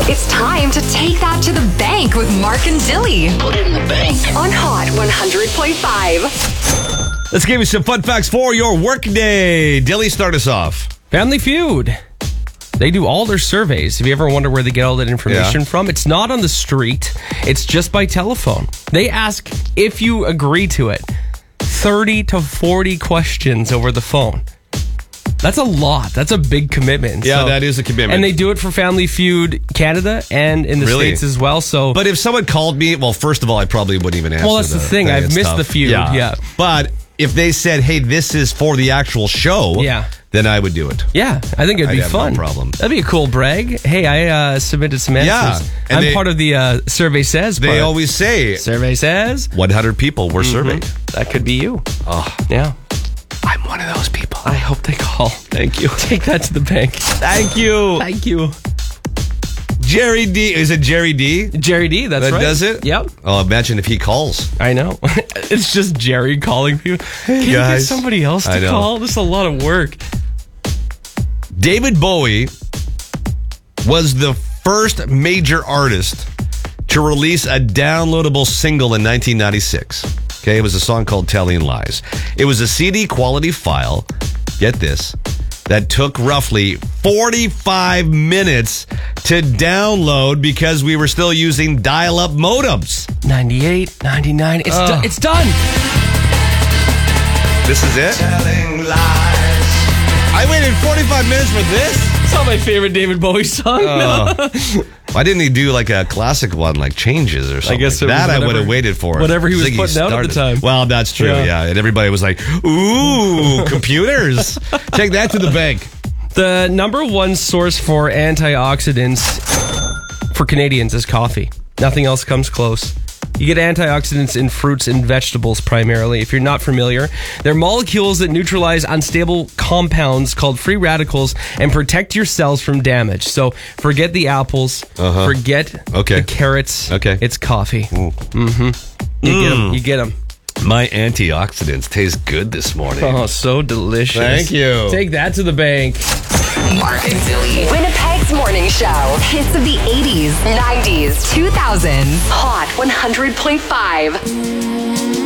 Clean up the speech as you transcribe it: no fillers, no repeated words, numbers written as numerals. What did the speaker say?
It's time to take that to the bank with Mark and Dilly. Put it in the bank. On Hot 100.5. Let's give you some fun facts for your workday. Dilly, start us off. Family Feud. They do all their surveys. If you ever wonder where they get all that information from, it's not on the street. It's just by telephone. They ask if you agree to it. 30 to 40 questions over the phone. That's a lot. That's a big commitment. Yeah, that is a commitment. And they do it for Family Feud Canada and in the States as well. So, but if someone called me, well, first of all, I probably wouldn't even answer. Well, that's the thing. I've missed the feud. Yeah. But if they said, hey, this is for the actual show, then I would do it. Yeah, I think it'd be fun. No problem. That'd be a cool brag. Hey, I submitted some answers. And I'm part of the Survey Says. They always say, Survey Says 100 people were surveyed. That could be you. Oh, yeah. I'm one of those people. I hope they call. Thank you. Take that to the bank. Thank you. Thank you. Jerry D. Is it Jerry D? Jerry D, that's right. That does it? Yep. Oh, imagine if he calls. I know. It's just Jerry calling people. Hey, Can guys. you get somebody else to call? This is a lot of work. David Bowie was the first major artist to release a downloadable single in 1996. Okay, it was a song called Telling Lies. It was a CD quality file, get this, that took roughly 45 minutes to download because we were still using dial-up modems. 98, 99, it's done. This is it? Telling lies. I waited 45 minutes for this? It's not my favorite David Bowie song. Why didn't he do like a classic one, like Changes or something? I guess like that I would whatever- have waited for. whatever he was Ziggy putting out at the time. Well, that's true, yeah. And everybody was like, ooh, computers. Take that to the bank. The number one source for antioxidants for Canadians is coffee. Nothing else comes close. You get antioxidants in fruits and vegetables primarily. If you're not familiar, they're molecules that neutralize unstable compounds called free radicals and protect your cells from damage. So forget the apples, forget the carrots. Okay. It's coffee. Mm-hmm. You get them. My antioxidants taste good this morning. Oh, so delicious. Thank you. Take that to the bank. Mark and Dilly. Winnipeg's morning show. Hits of the 80s, 90s, 2000s. Hot 100.5.